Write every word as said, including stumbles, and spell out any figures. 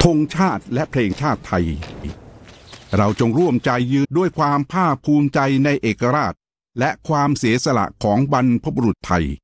ธงชาติและเพลงชาติไทยเราจงร่วมใจยืนด้วยความภาคภูมิใจในเอกราชและความเสียสละของบรรพบุรุษไทย